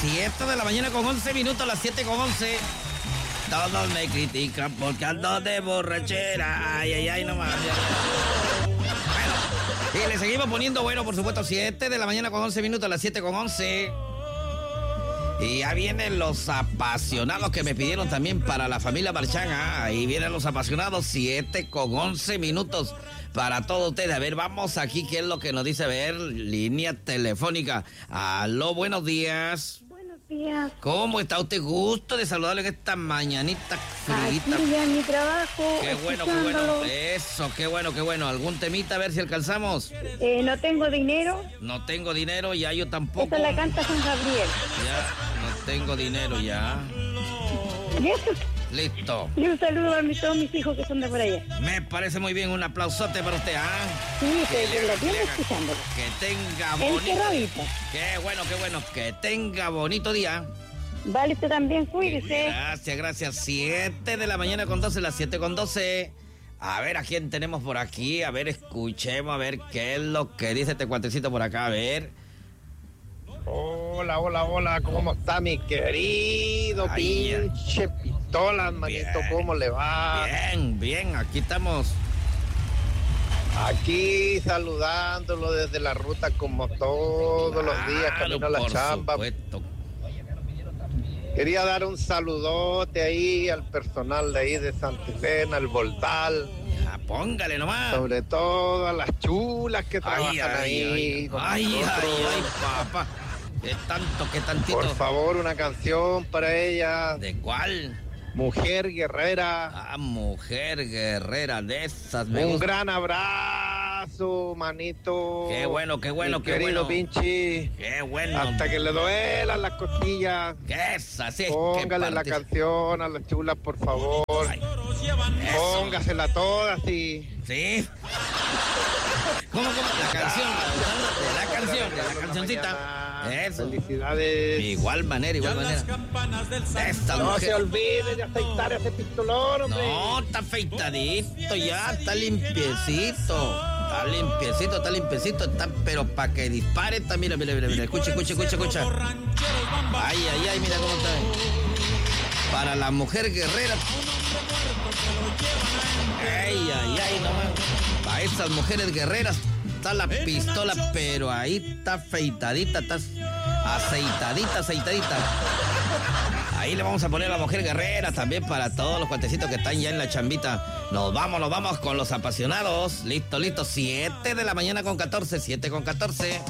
7 de la mañana con 11 minutos, las 7 con 11. Todos me critican porque ando de borrachera. Ay, ay, ay, no más. Bueno, y le seguimos poniendo bueno, por supuesto, 7 de la mañana con 11 minutos, las 7 con 11. Y ya vienen los apasionados que me pidieron también para la familia Marchán. Ahí vienen los apasionados, 7 con 11 minutos para todos ustedes. A ver, vamos aquí, ¿qué es lo que nos dice? A ver, línea telefónica. Aló, buenos días. Buenos días. ¿Cómo está usted? Gusto de saludarle en esta mañanita frita. Aquí ya en mi trabajo. Qué bueno, qué bueno. Eso, qué bueno, qué bueno. ¿Algún temita? A ver si alcanzamos. No tengo dinero. No tengo dinero, ya yo tampoco. Esa la canta Juan Gabriel. Ya, no tengo dinero, ya. ¿Y eso? Listo. Y un saludo a todos mis hijos que son de por allá. Me parece muy bien, un aplausote para usted, ¿ah? Sí, estoy la tienda escuchándolo. Que tenga En bonito. Cerradita. Qué bueno, que tenga bonito día. Vale, usted también, cuídese. Gracias, gracias. 7 de la mañana con 12, las 7 con 12. A ver, ¿a quién tenemos por aquí? A ver, escuchemos, a ver qué es lo que dice este cuatecito por acá, a ver. Hola, hola, hola, ¿cómo está mi querido pinche pistola, manito? Bien. ¿Cómo le va? Bien, bien, aquí estamos. Aquí saludándolo desde la ruta como todos los días, camino a la por chamba. Supuesto. Quería dar un saludote ahí al personal de ahí de Santa Elena, al Voltal. Ya, póngale nomás. Sobre todo a las chulas que trabajan Ay, ahí. con ay, nosotros. papá. ¿Qué tanto, qué tantito? Por favor, una canción para ella. ¿De cuál? Mujer guerrera. Ah, mujer guerrera, de esas. Me Un gusta. gran abrazo, manito. Qué bueno, qué bueno, Mi qué querido bueno. Pinchi. Qué bueno. Hasta que le duelan las costillas. ¿Qué es así? Póngale la canción a las chulas, por favor. Póngasela toda, sí. ¿Sí? ¿Cómo? La canción, de la cancioncita. Eso. Felicidades. De igual manera. Esta No mujer. se olvide de afeitar ese pistolón, hombre. No, está afeitadito ya, está limpiecito. Está limpiecito, está, pero para que dispare está, mira. Escucha. Ay, mira cómo está. Para la mujer guerrera. Ay, nomás. Para esas mujeres guerreras está la pistola, pero ahí está afeitadita, está aceitadita. Ahí le vamos a poner a la mujer guerrera también para todos los cuatecitos que están ya en la chambita. Nos vamos con los apasionados. Listo. 7 de la mañana con 14, 7 con 14.